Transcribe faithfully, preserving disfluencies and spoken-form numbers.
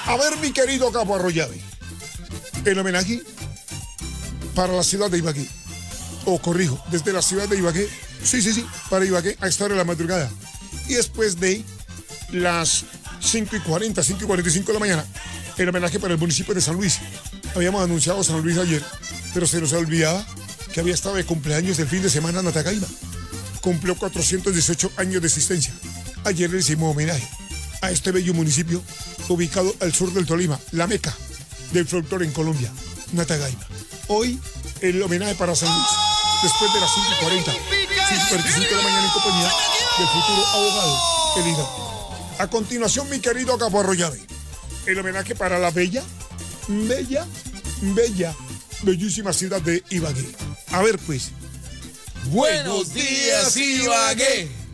A ver, mi querido Capo Arroyave, el homenaje para la ciudad de Ibagué. O corrijo, desde la ciudad de Ibagué. Sí, sí, sí, para Ibagué a esta hora de la madrugada. Y después de las cinco y cuarenta, cinco y cuarenta y cinco de la mañana, el homenaje para el municipio de San Luis. Habíamos anunciado San Luis ayer, pero se nos olvidaba que había estado de cumpleaños el fin de semana Natagaima. Cumplió cuatrocientos dieciocho años de existencia. Ayer le hicimos homenaje a este bello municipio ubicado al sur del Tolima, la meca del folclore en Colombia, Natagaima. Hoy el homenaje para San Luis, después de las cinco y cuarenta, cinco y cuarenta y cinco de la mañana en compañía del futuro abogado, el Hidalgo. A continuación, mi querido Capo Arroyave, el homenaje para la bella, bella, bella, bellísima ciudad de Ibagué. A ver, pues. Buenos días, Ibagué.